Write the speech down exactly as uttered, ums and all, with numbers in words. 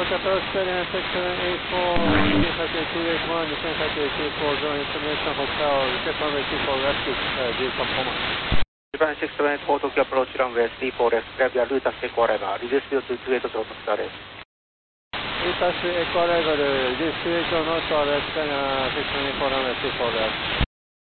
Hotel Pro experience six seven eight four, two five two eight one, two five two eight four, zone information hotel, request runway two four left, uh, due conformance. Japan six seven eight four, Tokyo approach runway three four left, grab your route as echo arrival, reduce speed to two eight zero to start. Route as echo arrival, reduce speed to north left, uh, six seven eight four runway two four left.